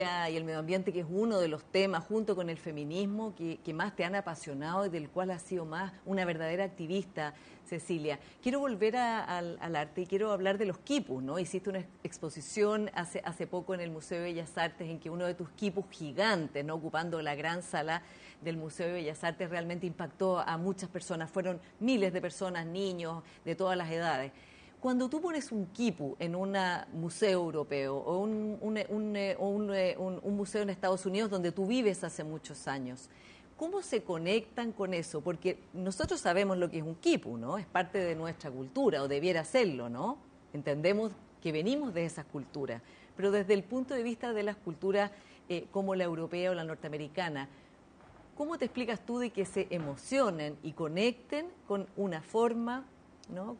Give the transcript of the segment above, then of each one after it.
y el medio ambiente, que es uno de los temas, junto con el feminismo, que más te han apasionado y del cual has sido más una verdadera activista, Cecilia. Quiero volver al arte y quiero hablar de los quipus, ¿no? Hiciste una exposición hace poco en el Museo de Bellas Artes en que uno de tus quipus gigantes, ¿no? Ocupando la gran sala del Museo de Bellas Artes, realmente impactó a muchas personas. Fueron miles de personas, niños de todas las edades. Cuando tú pones un quipu en un museo europeo o un museo en Estados Unidos donde tú vives hace muchos años, ¿cómo se conectan con eso? Porque nosotros sabemos lo que es un quipu, ¿no? Es parte de nuestra cultura, o debiera serlo, ¿no? Entendemos que venimos de esas culturas, pero desde el punto de vista de las culturas como la europea o la norteamericana, ¿cómo te explicas tú de que se emocionen y conecten con una forma, ¿no?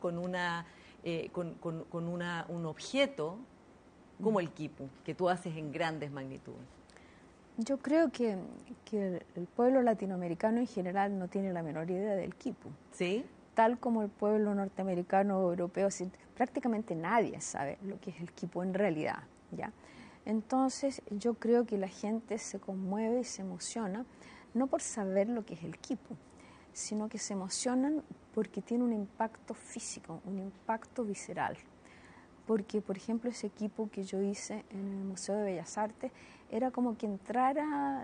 Con un objeto como el quipu, que tú haces en grandes magnitudes? Yo creo que el pueblo latinoamericano en general no tiene la menor idea del quipu. ¿Sí? Tal como el pueblo norteamericano o europeo, prácticamente nadie sabe lo que es el quipu en realidad, ¿ya? Entonces yo creo que la gente se conmueve y se emociona, no por saber lo que es el quipu, sino que se emocionan porque tiene un impacto físico, un impacto visceral. Porque, por ejemplo, ese equipo que yo hice en el Museo de Bellas Artes era como que entrara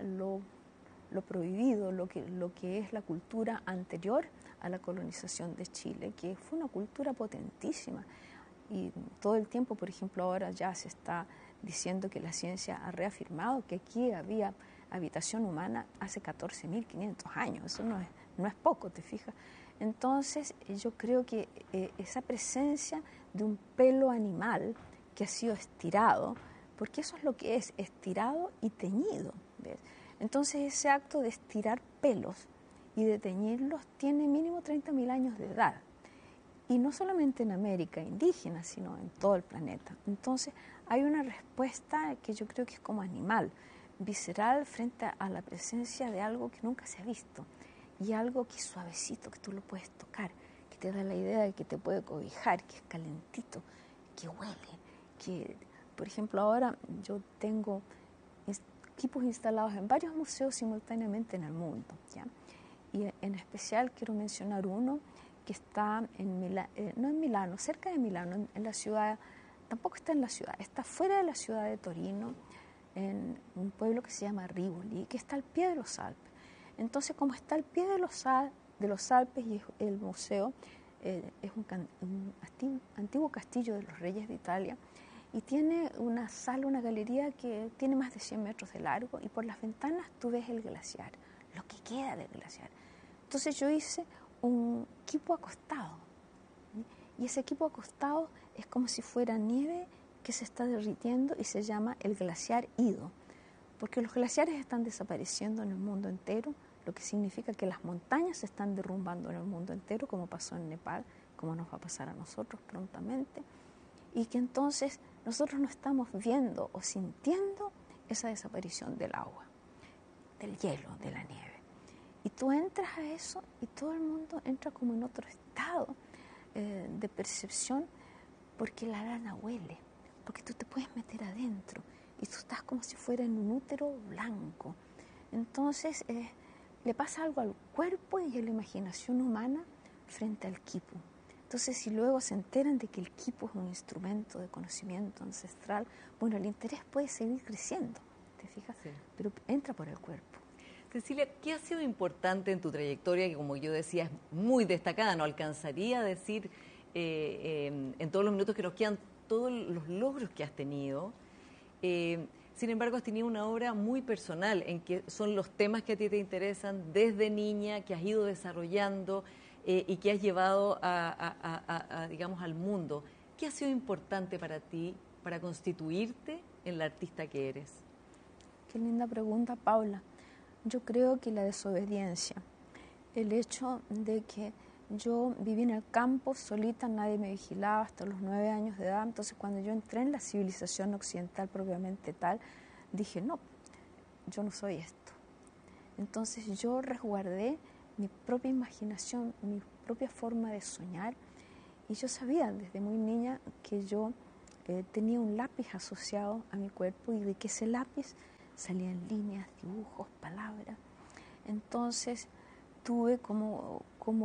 lo prohibido, lo que es la cultura anterior a la colonización de Chile, que fue una cultura potentísima. Y todo el tiempo, por ejemplo, ahora ya se está diciendo que la ciencia ha reafirmado que aquí había habitación humana hace 14.500 años. Eso no es poco, ¿te fijas? Entonces, yo creo que esa presencia de un pelo animal que ha sido estirado, porque eso es lo que es, estirado y teñido, ¿ves? Entonces, ese acto de estirar pelos y de teñirlos tiene mínimo 30.000 años de edad. Y no solamente en América indígena, sino en todo el planeta. Entonces, hay una respuesta que yo creo que es como animal, visceral, frente a la presencia de algo que nunca se ha visto. Y algo que es suavecito, que tú lo puedes tocar, que te da la idea de que te puede cobijar, que es calentito, que huele, que, por ejemplo, ahora yo tengo equipos instalados en varios museos simultáneamente en el mundo, ¿ya? Y en especial quiero mencionar uno que está en no en Milano, cerca de Milano, en la ciudad, tampoco está en la ciudad, está fuera de la ciudad de Torino, en un pueblo que se llama Rivoli, que está al pie de los Alpes. Entonces, como está al pie de los Alpes y el museo es un antiguo castillo de los reyes de Italia, y tiene una sala, una galería que tiene más de 100 metros de largo, y por las ventanas tú ves el glaciar, lo que queda del glaciar. Entonces yo hice un equipo acostado, y ese equipo acostado es como si fuera nieve que se está derritiendo y se llama el glaciar Ido, porque los glaciares están desapareciendo en el mundo entero, lo que significa que las montañas se están derrumbando en el mundo entero, como pasó en Nepal, como nos va a pasar a nosotros prontamente, y que entonces nosotros no estamos viendo o sintiendo esa desaparición del agua, del hielo, de la nieve. Y tú entras a eso y todo el mundo entra como en otro estado de percepción, porque la lana huele, porque tú te puedes meter adentro y tú estás como si fuera en un útero blanco. Entonces le pasa algo al cuerpo y a la imaginación humana frente al quipu. Entonces, si luego se enteran de que el quipu es un instrumento de conocimiento ancestral, bueno, el interés puede seguir creciendo, ¿te fijas? Sí. Pero entra por el cuerpo. Cecilia, ¿qué ha sido importante en tu trayectoria, que como yo decía es muy destacada? No alcanzaría a decir en todos los minutos que nos quedan todos los logros que has tenido. Sin embargo, has tenido una obra muy personal en que son los temas que a ti te interesan desde niña, que has ido desarrollando y que has llevado digamos, al mundo. ¿Qué ha sido importante para ti para constituirte en la artista que eres? Qué linda pregunta, Paula. Yo creo que la desobediencia, el hecho de que yo viví en el campo solita, nadie me vigilaba hasta los 9 años de edad, entonces cuando yo entré en la civilización occidental propiamente tal, dije, no, yo no soy esto. Entonces yo resguardé mi propia imaginación, mi propia forma de soñar, y yo sabía desde muy niña que yo tenía un lápiz asociado a mi cuerpo y de que ese lápiz salían líneas, dibujos, palabras. Entonces tuve como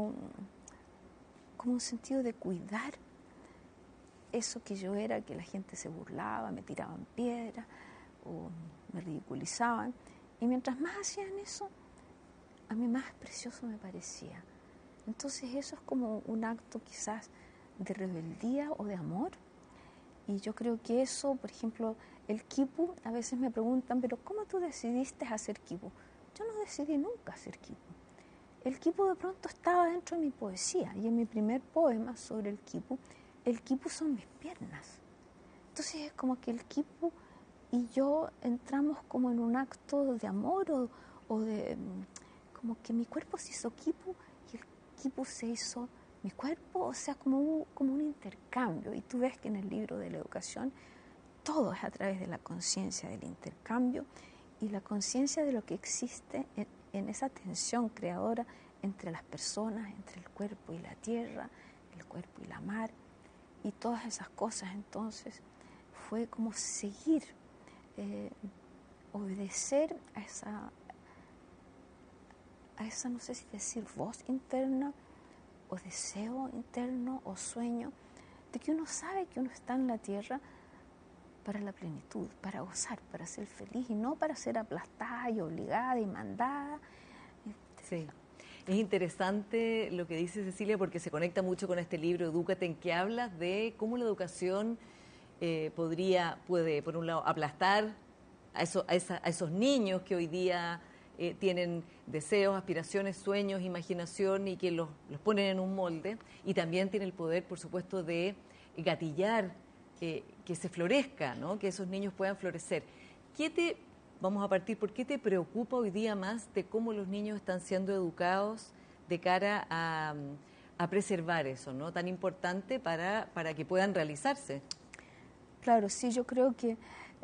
un sentido de cuidar eso que yo era, que la gente se burlaba, me tiraban piedras o me ridiculizaban. Y mientras más hacían eso, a mí más precioso me parecía. Entonces eso es como un acto quizás de rebeldía o de amor. Y yo creo que eso, por ejemplo, el quipu, a veces me preguntan, pero ¿cómo tú decidiste hacer quipu? Yo no decidí nunca hacer quipu. El quipu de pronto estaba dentro de mi poesía y en mi primer poema sobre el quipu son mis piernas. Entonces es como que el quipu y yo entramos como en un acto de amor o de como que mi cuerpo se hizo quipu y el quipu se hizo mi cuerpo, o sea, como un intercambio. Y tú ves que en el libro de la educación todo es a través de la conciencia del intercambio y la conciencia de lo que existe en esa tensión creadora entre las personas, entre el cuerpo y la tierra, el cuerpo y la mar, y todas esas cosas. Entonces fue como seguir, obedecer a esa, no sé si decir voz interna, o deseo interno, o sueño, de que uno sabe que uno está en la tierra para la plenitud, para gozar, para ser feliz y no para ser aplastada y obligada y mandada. Sí. Es interesante lo que dice Cecilia porque se conecta mucho con este libro, Edúcate, en que hablas de cómo la educación puede, por un lado, aplastar a esos niños que hoy día tienen deseos, aspiraciones, sueños, imaginación y que los ponen en un molde, y también tiene el poder, por supuesto, de gatillar que se florezca, ¿no? Que esos niños puedan florecer. Vamos a partir, ¿por qué te preocupa hoy día más de cómo los niños están siendo educados de cara a preservar eso, ¿no? Tan importante para que puedan realizarse? Claro, sí, yo creo que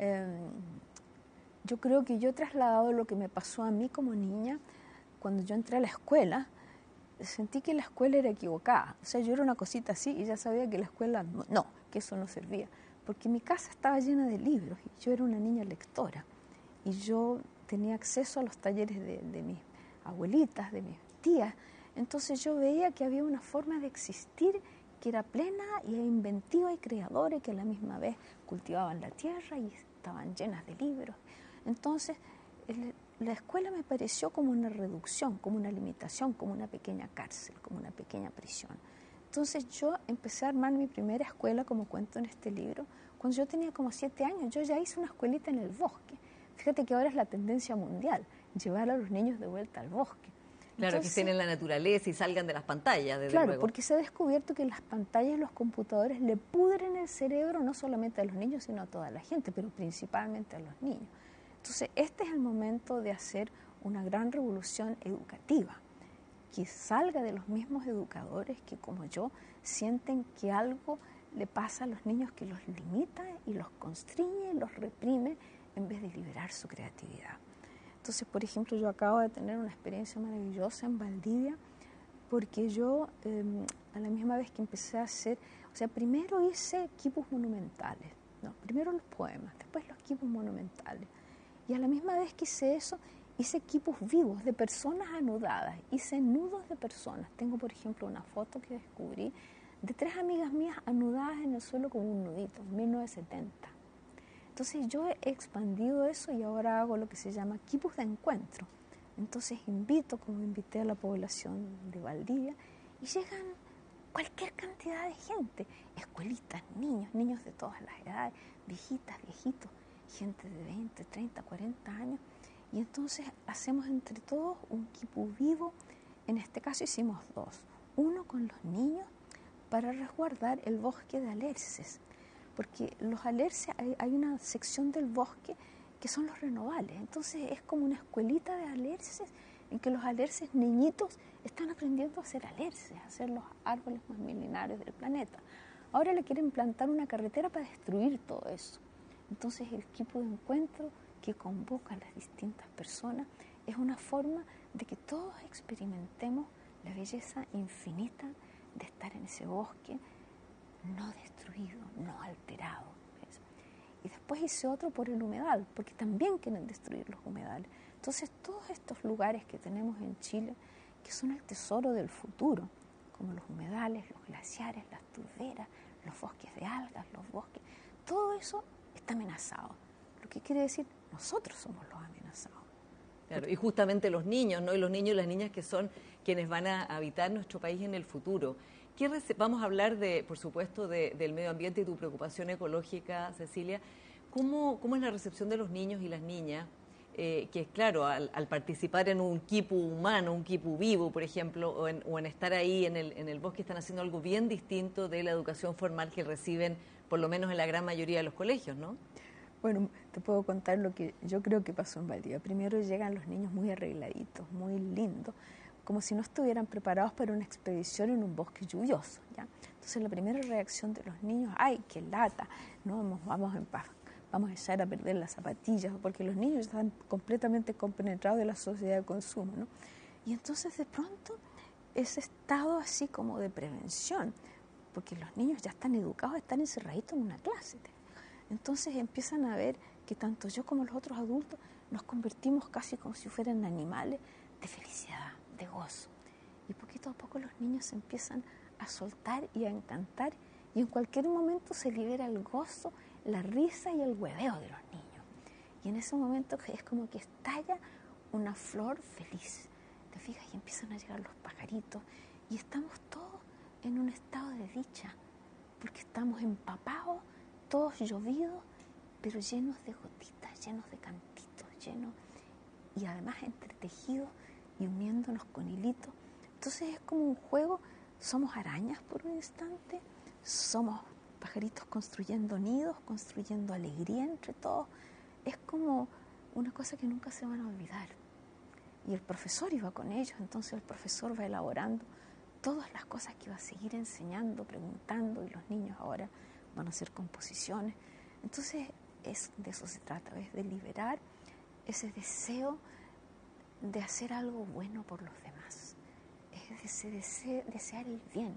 yo he trasladado lo que me pasó a mí como niña. Cuando yo entré a la escuela, sentí que la escuela era equivocada. O sea, yo era una cosita así y ya sabía que la escuela no, que eso no servía. Porque mi casa estaba llena de libros y yo era una niña lectora. Y yo tenía acceso a los talleres de mis abuelitas, de mis tías. Entonces yo veía que había una forma de existir que era plena y inventiva y creadora y que a la misma vez cultivaban la tierra y estaban llenas de libros. Entonces la escuela me pareció como una reducción, como una limitación, como una pequeña cárcel, como una pequeña prisión. Entonces yo empecé a armar mi primera escuela, como cuento en este libro, cuando yo tenía como 7 años. Yo ya hice una escuelita en el bosque. Fíjate que ahora es la tendencia mundial, llevar a los niños de vuelta al bosque. Claro, entonces, que estén en la naturaleza y salgan de las pantallas, desde luego. Claro, porque se ha descubierto que las pantallas y los computadores le pudren el cerebro no solamente a los niños, sino a toda la gente, pero principalmente a los niños. Entonces, este es el momento de hacer una gran revolución educativa, que salga de los mismos educadores que, como yo, sienten que algo le pasa a los niños que los limita y los constriñe y los reprime en vez de liberar su creatividad. Entonces, por ejemplo, yo acabo de tener una experiencia maravillosa en Valdivia, porque yo, a la misma vez que empecé a hacer, o sea, primero hice quipus monumentales, no, primero los poemas, después los quipus monumentales, y a la misma vez que hice eso, hice quipus vivos de personas anudadas, hice nudos de personas. Tengo, por ejemplo, una foto que descubrí de 3 amigas mías anudadas en el suelo como un nudito, en 1970. Entonces yo he expandido eso y ahora hago lo que se llama quipus de encuentro. Entonces invito, como invité a la población de Valdivia, y llegan cualquier cantidad de gente, escuelitas, niños de todas las edades, viejitas, viejitos, gente de 20, 30, 40 años, y entonces hacemos entre todos un quipu vivo. En este caso hicimos 2, uno con los niños para resguardar el bosque de alerces, porque los alerces, hay una sección del bosque que son los renovales. Entonces es como una escuelita de alerces en que los alerces niñitos están aprendiendo a hacer alerces, a ser los árboles más milenarios del planeta. Ahora le quieren plantar una carretera para destruir todo eso. Entonces el equipo de encuentro que convoca a las distintas personas es una forma de que todos experimentemos la belleza infinita de estar en ese bosque no destruido, no alterado, y después hice otro por el humedal, porque también quieren destruir los humedales. Entonces, todos estos lugares que tenemos en Chile, que son el tesoro del futuro, como los humedales, los glaciares, las turberas, los bosques de algas, los bosques, todo eso está amenazado. Lo que quiere decir, nosotros somos los amenazados. Claro, y justamente los niños, ¿no? Y los niños y las niñas que son quienes van a habitar nuestro país en el futuro. Vamos a hablar, por supuesto, del medio ambiente y tu preocupación ecológica, Cecilia. ¿Cómo es la recepción de los niños y las niñas? Que claro, al participar en un quipu humano, un quipu vivo, por ejemplo, o en estar ahí en el bosque, están haciendo algo bien distinto de la educación formal que reciben, por lo menos en la gran mayoría de los colegios, ¿no? Bueno, te puedo contar lo que yo creo que pasó en Valdivia. Primero llegan los niños muy arregladitos, muy lindos, como si no estuvieran preparados para una expedición en un bosque lluvioso, ¿ya? Entonces la primera reacción de los niños, ¡ay, qué lata! ¿No? Vamos a echar a perder las zapatillas, porque los niños están completamente compenetrados de la sociedad de consumo, ¿no? Y entonces de pronto ese estado así como de prevención, porque los niños ya están educados, están encerraditos en una clase. Entonces empiezan a ver que tanto yo como los otros adultos nos convertimos casi como si fueran animales de felicidad, de gozo. Y poquito a poco los niños se empiezan a soltar y a encantar, y en cualquier momento se libera el gozo, la risa y el hueveo de los niños. Y en ese momento es como que estalla una flor feliz. ¿Te fijas? Y empiezan a llegar los pajaritos y estamos todos en un estado de dicha, porque estamos empapados, todos llovidos, pero llenos de gotitas, llenos de cantitos, llenos, y además entretejidos y uniéndonos con hilitos. Entonces es como un juego, somos arañas por un instante, somos pajaritos construyendo nidos, construyendo alegría entre todos. Es como una cosa que nunca se van a olvidar. Y el profesor iba con ellos, entonces el profesor va elaborando todas las cosas que va a seguir enseñando, preguntando, y los niños ahora van a hacer composiciones. Entonces de eso se trata, es de liberar ese deseo de hacer algo bueno por los demás. Es desear el bien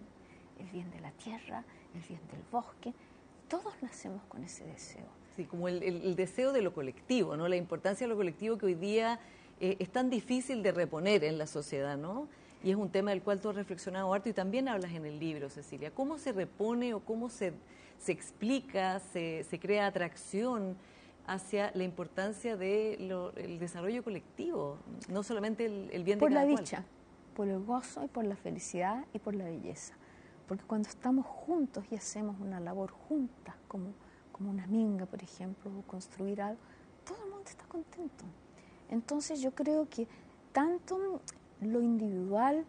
de la tierra, el bien del bosque. Todos nacemos con ese deseo. Sí, como el deseo de lo colectivo, ¿no? La importancia de lo colectivo que hoy día es tan difícil de reponer en la sociedad, ¿no? Y es un tema del cual tú has reflexionado harto y también hablas en el libro, Cecilia. ¿Cómo se repone o cómo se explica, se crea atracción hacia la importancia del desarrollo colectivo, no solamente el bien de cada cual? Por la dicha, por el gozo y por la felicidad y por la belleza. Porque cuando estamos juntos y hacemos una labor juntas, como una minga, por ejemplo, o construir algo, todo el mundo está contento. Entonces yo creo que tanto lo individual,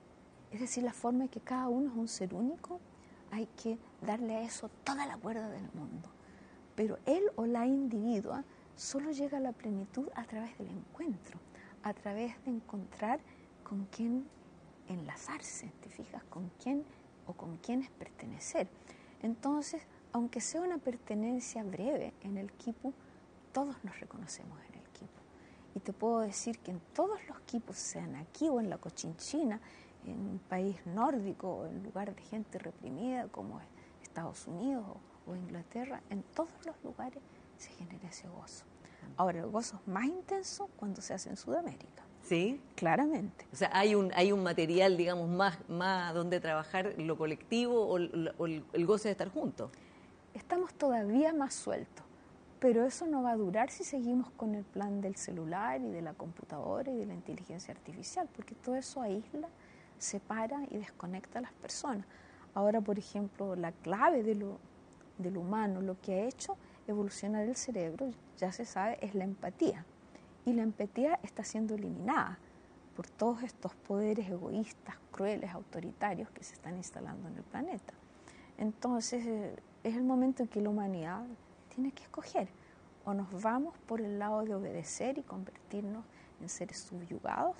es decir, la forma en que cada uno es un ser único, hay que darle a eso toda la cuerda del mundo. Pero él o la individua solo llega a la plenitud a través del encuentro, a través de encontrar con quién enlazarse, ¿te fijas? Con quién o con quiénes pertenecer. Entonces, aunque sea una pertenencia breve en el quipu, todos nos reconocemos en el quipu. Y te puedo decir que en todos los quipus, sean aquí o en la Cochinchina, en un país nórdico o en lugar de gente reprimida como Estados Unidos o Inglaterra, en todos los lugares se genera ese gozo. Ahora, el gozo es más intenso cuando se hace en Sudamérica. ¿Sí? Claramente. O sea, hay un material, digamos, más donde trabajar lo colectivo o el goce de estar juntos. Estamos todavía más sueltos, pero eso no va a durar si seguimos con el plan del celular y de la computadora y de la inteligencia artificial, porque todo eso aísla, separa y desconecta a las personas. Ahora, por ejemplo, la clave de lo humano, lo que ha hecho evolucionar el cerebro, ya se sabe, es la empatía. Y la empatía está siendo eliminada por todos estos poderes egoístas, crueles, autoritarios que se están instalando en el planeta. Entonces, es el momento en que la humanidad tiene que escoger. O nos vamos por el lado de obedecer y convertirnos en seres subyugados,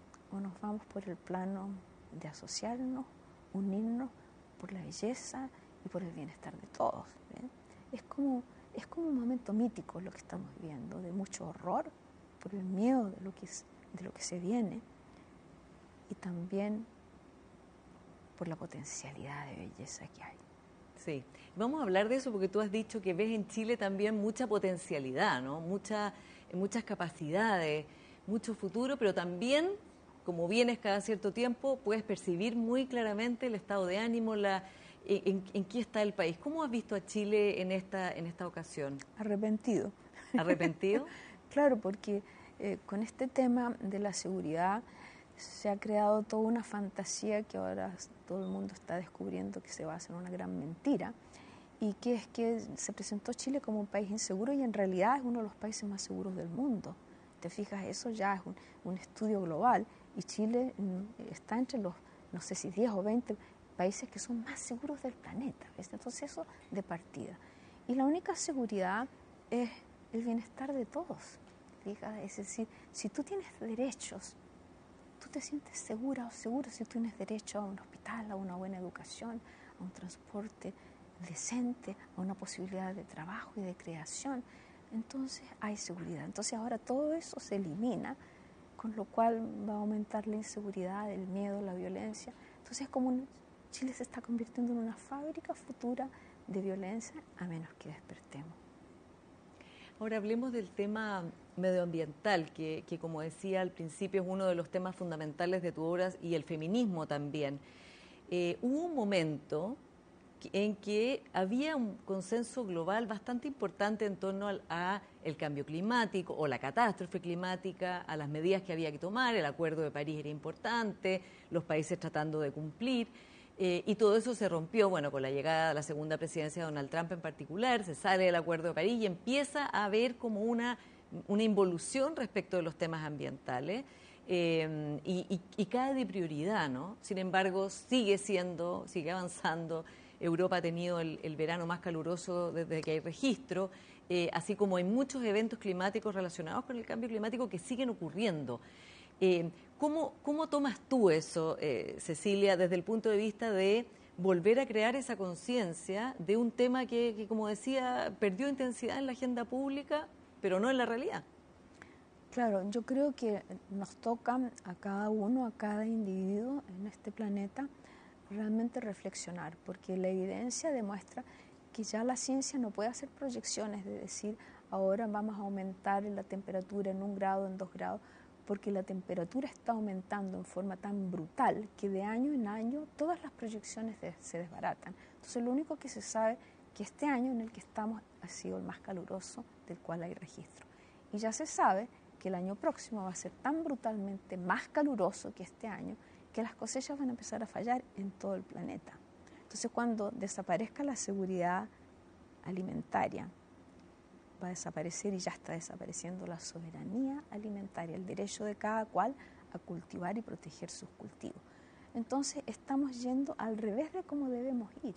o nos vamos por el plano de asociarnos, unirnos por la belleza y por el bienestar de todos. ¿Ven? Es como un momento mítico lo que estamos viviendo, de mucho horror, por el miedo de lo que se viene, y también por la potencialidad de belleza que hay. Sí, vamos a hablar de eso porque tú has dicho que ves en Chile también mucha potencialidad, ¿no? Muchas capacidades, mucho futuro, pero también, como vienes cada cierto tiempo, puedes percibir muy claramente el estado de ánimo, en qué está el país. ¿Cómo has visto a Chile en esta ocasión? Arrepentido. ¿Arrepentido? Claro, porque con este tema de la seguridad se ha creado toda una fantasía que ahora todo el mundo está descubriendo que se basa en una gran mentira, y que es que se presentó Chile como un país inseguro y en realidad es uno de los países más seguros del mundo. Te fijas, eso ya es un estudio global y Chile está entre los, no sé si 10 o 20 países que son más seguros del planeta, ¿ves? Entonces eso de partida. Y la única seguridad es el bienestar de todos, ¿fijas? Es decir, si tú tienes derechos, tú te sientes segura o seguro si tú tienes derecho a un hospital, a una buena educación, a un transporte decente, a una posibilidad de trabajo y de creación, entonces hay seguridad. Entonces ahora todo eso se elimina, con lo cual va a aumentar la inseguridad, el miedo, la violencia. Entonces Chile se está convirtiendo en una fábrica futura de violencia a menos que despertemos. Ahora hablemos del tema medioambiental, que como decía al principio es uno de los temas fundamentales de tu obra y el feminismo también. Hubo un momento en que había un consenso global bastante importante en torno a el cambio climático o la catástrofe climática, a las medidas que había que tomar, el Acuerdo de París era importante, los países tratando de cumplir, y todo eso se rompió, bueno, con la llegada de la segunda presidencia de Donald Trump en particular, se sale del Acuerdo de París y empieza a haber como una involución respecto de los temas ambientales. Y cae de prioridad, ¿no? Sin embargo, sigue avanzando. Europa ha tenido el verano más caluroso desde que hay registro, así como hay muchos eventos climáticos relacionados con el cambio climático que siguen ocurriendo. ¿Cómo tomas tú eso, Cecilia, desde el punto de vista de volver a crear esa conciencia de un tema que, como decía, perdió intensidad en la agenda pública, pero no en la realidad? Claro, yo creo que nos toca a cada uno, a cada individuo en este planeta, realmente reflexionar, porque la evidencia demuestra que ya la ciencia no puede hacer proyecciones de decir ahora vamos a aumentar la temperatura en 1 grado, en 2 grados, porque la temperatura está aumentando en forma tan brutal que de año en año todas las proyecciones se desbaratan. Entonces lo único que se sabe es que este año en el que estamos ha sido el más caluroso del cual hay registro. Y ya se sabe que el año próximo va a ser tan brutalmente más caluroso que este año que las cosechas van a empezar a fallar en todo el planeta. Entonces, cuando desaparezca la seguridad alimentaria, va a desaparecer y ya está desapareciendo la soberanía alimentaria, el derecho de cada cual a cultivar y proteger sus cultivos. Entonces, estamos yendo al revés de cómo debemos ir,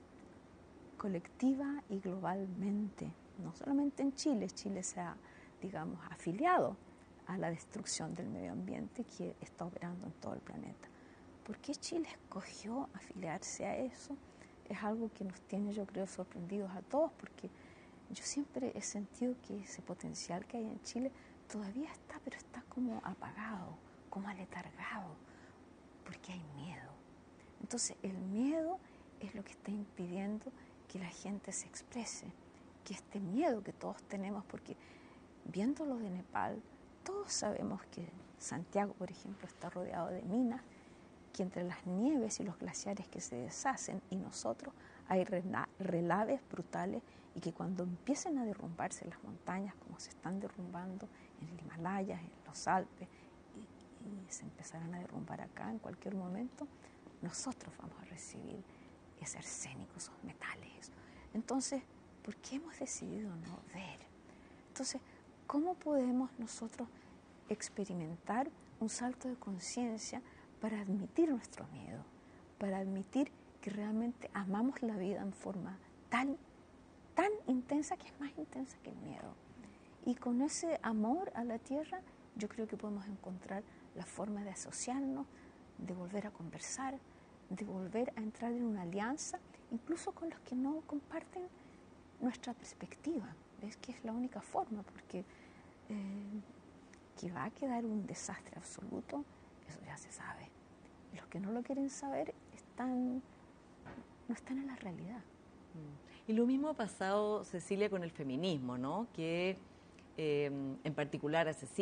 colectiva y globalmente. No solamente en Chile, Chile se ha, digamos, afiliado a la destrucción del medio ambiente que está operando en todo el planeta. ¿Por qué Chile escogió afiliarse a eso? Es algo que nos tiene, yo creo, sorprendidos a todos, porque yo siempre he sentido que ese potencial que hay en Chile todavía está, pero está como apagado, como aletargado, porque hay miedo. Entonces, el miedo es lo que está impidiendo que la gente se exprese, que este miedo que todos tenemos, porque viendo lo de Nepal, todos sabemos que Santiago, por ejemplo, está rodeado de minas, que entre las nieves y los glaciares que se deshacen y nosotros hay relaves brutales, y que cuando empiecen a derrumbarse las montañas, como se están derrumbando en el Himalaya, en los Alpes, y se empezarán a derrumbar acá en cualquier momento, nosotros vamos a recibir ese arsénico, esos metales. Entonces, ¿por qué hemos decidido no ver? Entonces, ¿cómo podemos nosotros experimentar un salto de conciencia para admitir nuestro miedo, para admitir que realmente amamos la vida en forma tan intensa, que es más intensa que el miedo? Y con ese amor a la tierra, yo creo que podemos encontrar la forma de asociarnos, de volver a conversar, de volver a entrar en una alianza, incluso con los que no comparten nuestra perspectiva. ¿Ves? Que es la única forma, porque que va a quedar un desastre absoluto, eso ya se sabe. Y los que no lo quieren saber no están en la realidad. Y lo mismo ha pasado, Cecilia, con el feminismo, ¿no? Que en particular a Cecilia